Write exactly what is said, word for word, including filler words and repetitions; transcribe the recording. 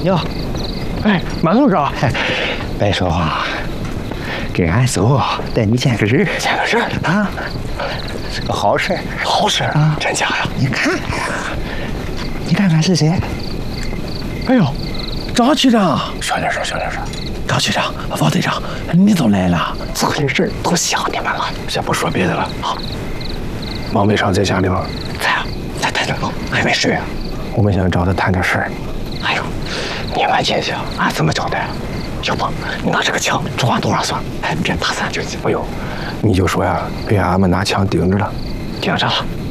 哟，哎，马总哥， 别说话，给俺走，带你见个人， 见个人啊，是个好事， 好事啊！真假呀？ 你看看，你看看是谁？ 哎呦，张局长， 小点声，小点声。 张局长，王队长，你怎么来了？ 这些事都想你们了。 先不说别的了，好。王北上在家里吗？ 在啊，在台上还没睡啊。 我们想找他谈点事儿。 哎呦，你慢进去，俺怎么交代？要不你拿这个枪装多少算？哎，别打算就行。 哎呦，你就说呀，被俺们拿枪顶着了， 顶着了。